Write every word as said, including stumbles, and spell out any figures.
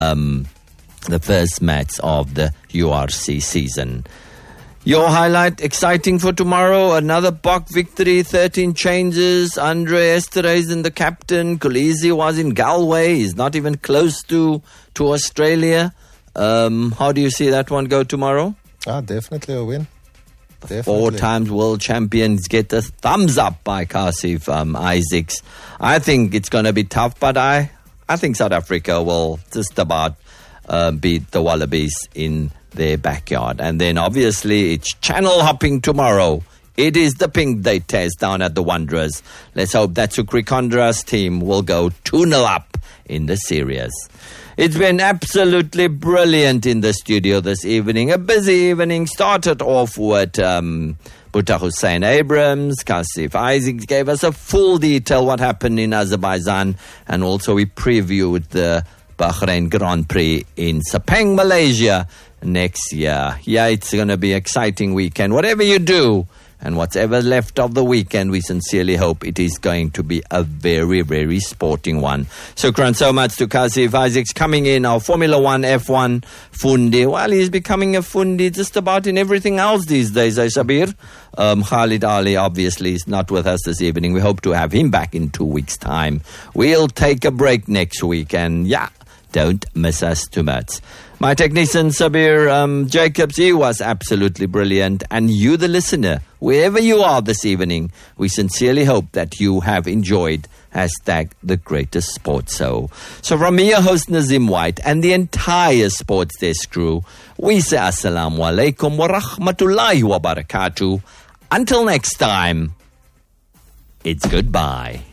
um, the first match of the U R C season. Your highlight, exciting for tomorrow, another P O C victory, thirteen changes, Andre Esterhuizen, the captain, Kolisi was in Galway, he's not even close to, to Australia. Um, how do you see that one go tomorrow? Ah, definitely a win. Definitely. Four times world champions get a thumbs up by Kasif um, Isaacs. I think it's going to be tough, but I, I think South Africa will just about uh, beat the Wallabies in their backyard. And then obviously it's channel hopping tomorrow. It is the Pink Day test down at the Wanderers. Let's hope that Sukri Kondra's team will go two nil up in the series. It's been absolutely brilliant in the studio this evening. A busy evening. Started off with um, Boeta Hussein Abrams. Kasif Isaacs gave us a full detail what happened in Azerbaijan. And also we previewed the Bahrain Grand Prix in Sepang, Malaysia next year. Yeah, it's going to be an exciting weekend. Whatever you do and whatever left of the weekend, we sincerely hope it is going to be a very, very sporting one. So, Shukran so much to Kasif Isaacs coming in, our Formula One F one Fundi. Well, he's becoming a Fundi just about in everything else these days, eh, Sabir? Um, Khalid Ali obviously is not with us this evening. We hope to have him back in two weeks' time. We'll take a break next week, and yeah, don't miss us too much. My technician, Sabir um, Jacobs, he was absolutely brilliant. And you, the listener, wherever you are this evening, we sincerely hope that you have enjoyed hashtag the greatest sports show. So from me, your host Nazim White, and the entire Sports Desk crew, we say assalamu alaikum wa rahmatullahi wa barakatuh. Until next time, it's goodbye.